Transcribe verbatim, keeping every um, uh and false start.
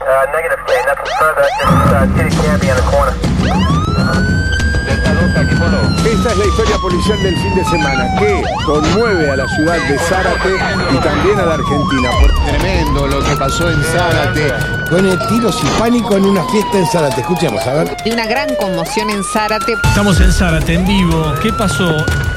negative, Kane. Nothing further. Just uh, Kitty Canby on the corner. Esta es la historia policial del fin de semana que conmueve a la ciudad de Zárate y también a la Argentina. Tremendo lo que pasó en Zárate. Pone tiros y pánico en una fiesta en Zárate. Escuchemos, a ver. De una gran conmoción en Zárate. Estamos en Zárate, en vivo. ¿Qué pasó?